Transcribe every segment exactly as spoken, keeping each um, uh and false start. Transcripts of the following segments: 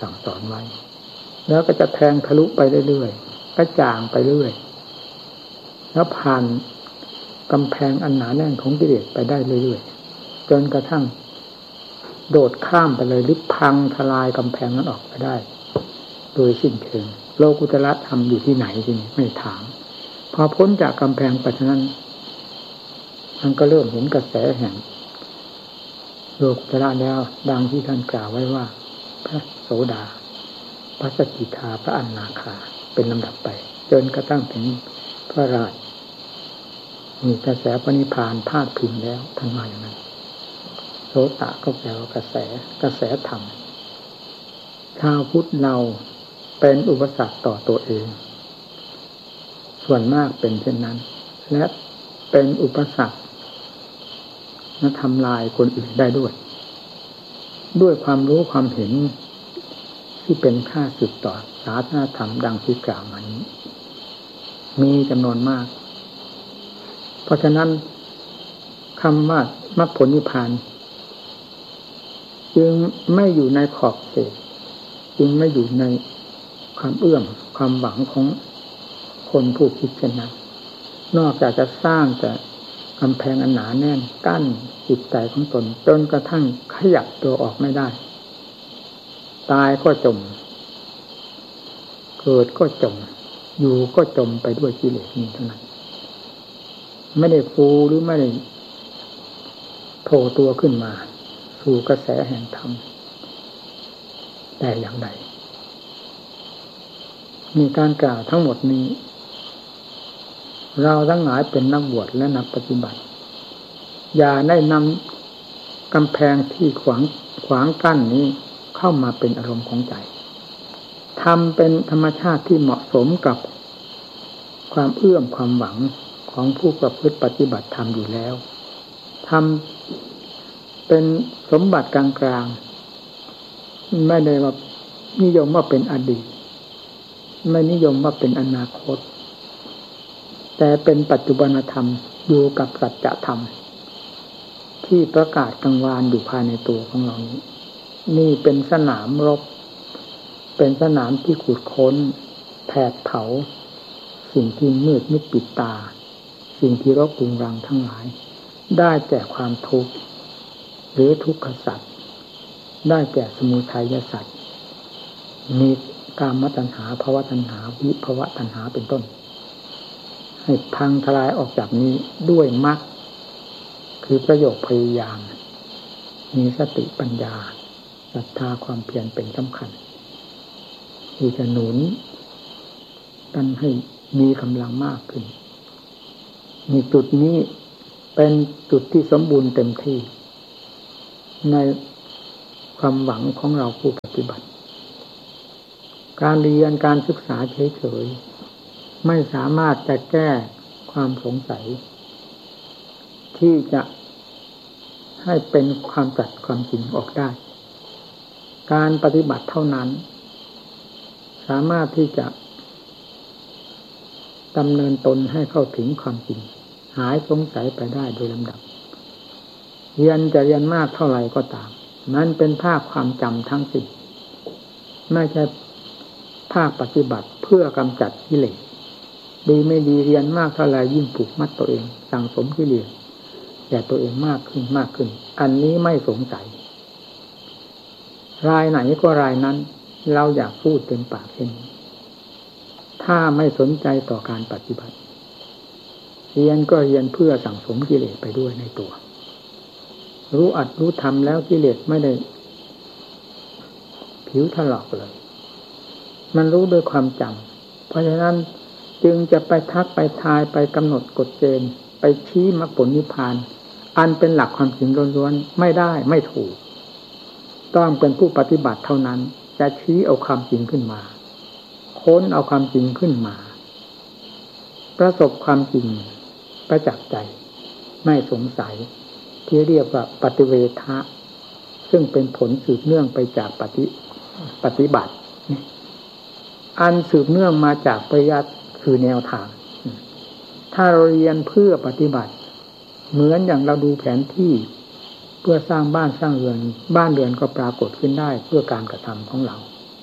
สั่งสอนไว้แล้วก็จะแทงทะลุไปเรื่อยๆกระจ่างไปเรื่อยแล้วผ่านกำแพงอันหนาแน่นของกิเลสไปได้เรื่อยๆจนกระทั่งโดดข้ามไปเลยหรือพังทลายกำแพงนั้นออกไปได้โดยสิ้นเชิงโลกุตระธรรมอยู่ที่ไหนจริงไม่ถามพอพ้นจากกำแพงไปนั้นมันก็เริ่มเห็นกระแสแห่งโลกุตระแล้วดังที่ท่านกล่าวไว้ว่าพระโสดาพระสกิทาพระอนาคาเป็นลำดับไปจนกระทั่งถึงพระราชมีกระแสปณิพพานพาดพิงแล้วท่านมาอย่างนั้นโสตก็แปลว่ากระแสกระแสธรรมชาวพุทธเราเป็นอุปสรรคต่อตัวเองส่วนมากเป็นเช่นนั้นและเป็นอุปสรรคและทำลายคนอื่นได้ด้วยด้วยความรู้ความเห็นที่เป็นค่าสืบต่อศาสนาธรรมดังที่กล่าวมานี้มีจำนวนมากเพราะฉะนั้นคำว่ามรรคผลนิพพานจึงไม่อยู่ในขอบเขตจึงไม่อยู่ในความเอื้อมความหวังของคนผู้คิดเช่นนั้นนอกจากจะสร้างแต่กำแพงอันหนาแน่นกั้นจิตใจของตนจนกระทั่งขยับตัวออกไม่ได้ตายก็จมเกิดก็จมอยู่ก็จมไปด้วยกิเลสนี้เท่านั้นไม่ได้ฟูหรือไม่ได้โผล่ตัวขึ้นมาสู่กระแสแห่งธรรมแต่อย่างใดมีการกล่าวทั้งหมดนี้เราทั้งหลายเป็นนักบวชและนักปฏิบัติอย่าได้นำกำแพงที่ขวางขวางกั้นนี้เข้ามาเป็นอารมณ์ของใจทำเป็นธรรมชาติที่เหมาะสมกับความเอื้อมความหวังของผู้ประพฤติปฏิบัติธรรมอยู่แล้วทำเป็นสมบัติกลางๆไม่ได้ว่านิยมว่าเป็นอดีตไม่นิยมว่าเป็นอนาคตแต่เป็นปัจจุบันธรรมอยู่กับสัจธรรมที่ประกาศกลางวานอยู่ภายในตัวของเรานี้นี่เป็นสนามรบเป็นสนามที่ขุดค้นแผดเผาสิ่งที่มืดมิดปิดตาสิ่งที่รบกวนรังทั้งหลายได้แก่ความทุกข์หรือทุกขสัจได้แก่สมุทัยสัจมีกามตัณหาภวตัณหาวิภวตัณหาเป็นต้นให้พังทลายออกจากนี้ด้วยมรรคคือประโยชน์พยายามมีสติปัญญาศรัทธาความเพียรเป็นสำคัญที่จะหนุนกันให้มีกำลังมากขึ้นในจุดนี้เป็นจุดที่สมบูรณ์เต็มที่ในความหวังของเราผู้ปฏิบัติการเรียนการศึกษาเฉยๆไม่สามารถจะแก้ความสงสัยที่จะให้เป็นความจัดความจริงออกได้การปฏิบัติเท่านั้นสามารถที่จะดำเนินตนให้เข้าถึงความจริงหายสงสัยไปได้โดยลำดับเรียนจะเรียนมากเท่าไหร่ก็ตามนั้นเป็นภาคความจำทั้งสิ้นไม่ใช่ภาคปฏิบัติเพื่อกำจัดกิเลสดีไม่ดีเรียนมากเท่าไหร่ยิ่งผูกมัดตัวเองสั่งสมกิเลสแก่ตัวเองมากขึ้นมากขึ้นอันนี้ไม่สงสัยรายไหนก็รายนั้นเราอยากพูดเต็มปากเช่นนี้ถ้าไม่สนใจต่อการปฏิบัติเรียนก็เรียนเพื่อสั่งสมกิเลสไปด้วยในตัวรู้อัดรู้ทำแล้วกิเลสไม่ได้ผิวถลอกเลยมันรู้ด้วยความจำเพราะฉะนั้นจึงจะไปทักไปทายไปกำหนดกฎเกณฑ์ไปชี้มรรคผลนิพพานอันเป็นหลักความจริงล้วนๆไม่ได้ไม่ถูกต้องเป็นผู้ปฏิบัติเท่านั้นจะชี้เอาความจริงขึ้นมาค้นเอาความจริงขึ้นมาประสบความจริงประจักษ์ใจไม่สงสัยที่เรียกว่าปฏิเวทะซึ่งเป็นผลสืบเนื่องไปจากปฏิปฏิบัติอันสืบเนื่องมาจากปริยัติคือแนวทางถ้าเราเรียนเพื่อปฏิบัติเหมือนอย่างเราดูแผนที่เพื่อสร้างบ้านสร้างเรือนบ้านเรือนก็ปรากฏขึ้นได้เพื่อการกระทำของเรา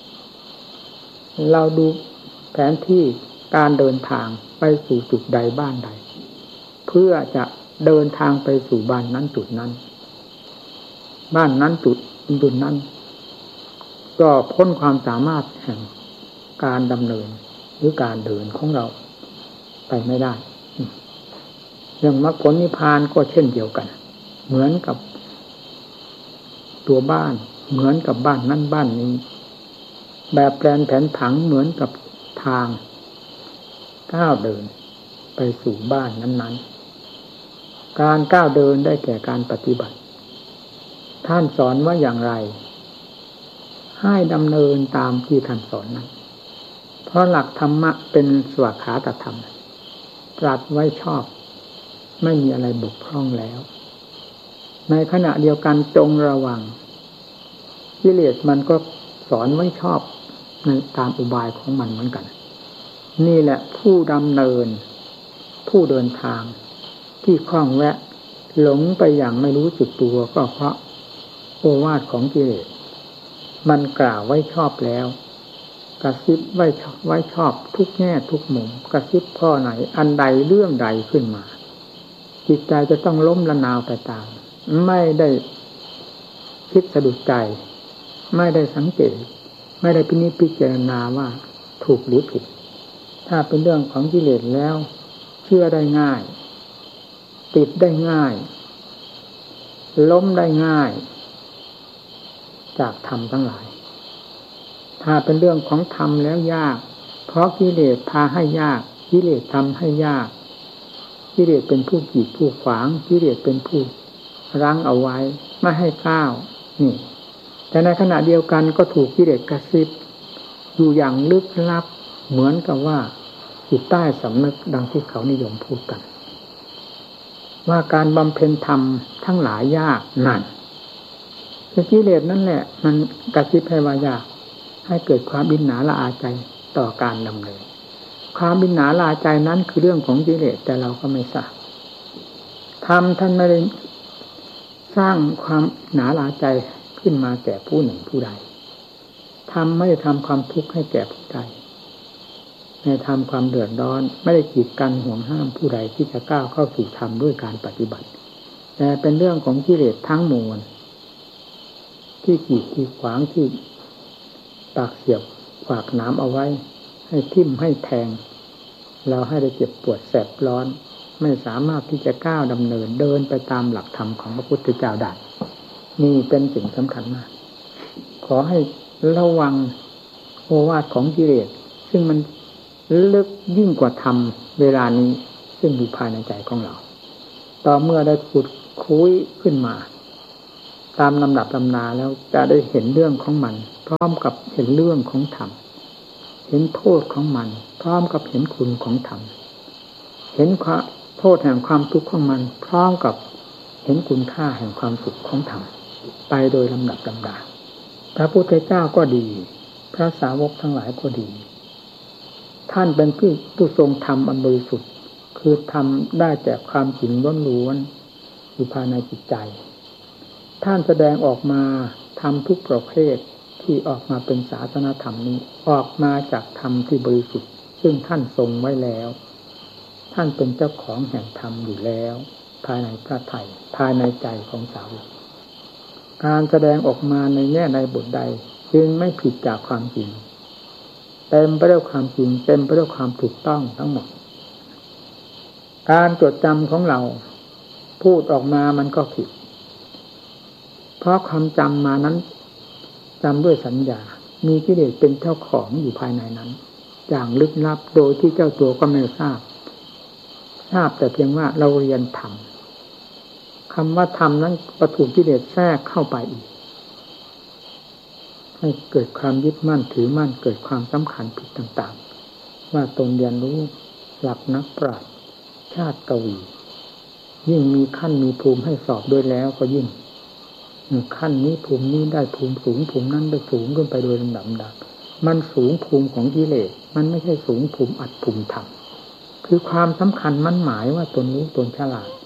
เราดูแผนที่การเดินทางไปสู่จุดใดบ้านใดเพื่อจะเดินทางไปสู่บ้านนั้นจุดนั้นบ้านนั้นจุดจุดนั้นก็พ้นความสามารถแห่งการดำเนินหรือการเดินของเราไปไม่ได้เรื่องมรรคผลนิพพานก็เช่นเดียวกันเหมือนกับตัวบ้านเหมือนกับบ้านนั้นบ้านนี้แบบแปลนแผนผังเหมือนกับทางก้าวเดินไปสู่บ้านนั้นๆการก้าวเดินได้แก่การปฏิบัติท่านสอนว่าอย่างไรให้ดำเนินตามที่ท่านสอนนั้นเพราะหลักธรรมะเป็นสวขาตธรรมตรัสไว้ชอบไม่มีอะไรบกพร่องแล้วในขณะเดียวกันจงระวังกิเลสมันก็สอนไว้ชอบในตามอุบายของมันเหมือนกันนี่แหละผู้ดำเนินผู้เดินทางที่คล่องแวะหลงไปอย่างไม่รู้สึกตัวก็เพราะโอวาทของกิเลสมันกล่าวไว้ชอบแล้วกระซิบไว้ไว้ชอบทุกแง่ทุกมุมกระซิบข้อไหนอันใดเรื่องใดขึ้นมาจิตใจจะต้องล้มละนาวไปตามไม่ได้คิดสะดุดใจไม่ได้สังเกตไม่ได้พินิจพิจารณาว่าถูกหรือผิดถ้าเป็นเรื่องของกิเลสแล้วเชื่อได้ง่ายติดได้ง่ายล้มได้ง่ายจากธรรมทั้งหลายถ้าเป็นเรื่องของธรรมแล้วยากเพราะกิเลสพาให้ยากกิเลสทำให้ยากกิเลสเป็นผู้กีดผู้ขวางกิเลสเป็นผู้รั้งเอาไว้ไม่ให้ก้าวนี่แต่ในขณะเดียวกันก็ถูกกิเลสกระซิบอยู่อย่างลึกลับเหมือนกับว่าจิตใต้สำนึกดังที่เขานิยมพูดกันว่าการบำเพ็ญธรรมทั้งหลายยากนั่นคือกิเลสนั่นแหละมันกระซิบให้ว่ายากให้เกิดความบินหนาละอาใจต่อการดำเนินความบินหนาละอาใจนั้นคือเรื่องของกิเลสแต่เราก็ไม่ทราบธรรมท่านไม่ได้สร้างความหนาละอาใจขึ้นมาแก่ผู้หนึ่งผู้ใดธรรมไม่ได้ทำความทุกข์ให้แก่ผู้ใดในทำความเดือดร้อนไม่ได้กีดกันห่วงห้ามผู้ใดที่จะก้าวเข้าสู่ธรรมด้วยการปฏิบัติแต่เป็นเรื่องของกิเลสทั้งมวลที่กีดที่ขวางที่ปากเสียบขวากน้ำเอาไว้ให้ทิ่มให้แทงเราให้ได้เจ็บปวดแสบร้อนไม่สามารถที่จะก้าวดำเนินเดินไปตามหลักธรรมของพระพุทธเจ้าได้นี่เป็นสิ่งสำคัญมากขอให้ระวังโอวาทของกิเลสซึ่งมันลึกยิ่งกว่าธรรมเวลานี้ซึ่งอยู่ภายในใจของเราต่อเมื่อได้ขุดคุยขึ้นมาตามลำดับลำนาแล้วจะได้เห็นเรื่องของมันพร้อมกับเห็นเรื่องของธรรมเห็นโทษของมันพร้อมกับเห็นคุณของธรรมเห็นความโทษแห่งความทุกข์ของมันพร้อมกับเห็นคุณค่าแห่งความสุขของธรรมไปโดยลำดับลำดาพระพุทธเจ้าก็ดีพระสาวกทั้งหลายก็ดีท่านเป็นผู้ผู้ทรงธรรมอันบริสุทธิ์คือทำได้แต่ความจริงล้วนๆอยู่ภายในจิตใจท่านแสดงออกมาทำทุกประเภทที่ออกมาเป็นศาสนธรรมนี้ออกมาจากธรรมที่บริสุทธิ์ซึ่งท่านทรงไว้แล้วท่านเป็นเจ้าของแห่งธรรมอยู่แล้วภายในพระทัยภายในใจของสาวกการแสดงออกมาในแง่ใดบทใดจึงไม่ผิดจากความจริงเต็มไปด้วยความจริงเต็มไปด้วยความถูกต้องทั้งหมดการจดจำของเราพูดออกมามันก็ผิดเพราะความจำมานั้นจำด้วยสัญญามีกิเลสเป็นเจ้าของอยู่ภายในนั้นอย่างลึกลับโดยที่เจ้าตัวก็ไม่ทราบทราบแต่เพียงว่าเราเรียนธรรมคำว่าธรรมนั้นประถูกกิเลสแทรกเข้าไปอีกให้เกิดความยึดมั่นถือมั่นเกิดความสำคัญผิดต่างๆว่าตนเรียนรู้หลักนักปราชญ์ชาติกวียิ่งมีขั้นมีภูมิให้สอบด้วยแล้วก็ยิ่งขั้นนี้ภูมินี้ได้ภูมิสูงภูมินั้นได้สูงขึ้นไปโดยลำดับดับมันสูงภูมิของกิเลสมันไม่ใช่สูงภูมิอัดภูมิธรรมคือความสำคัญมันหมายว่าตนรู้ตนฉลาด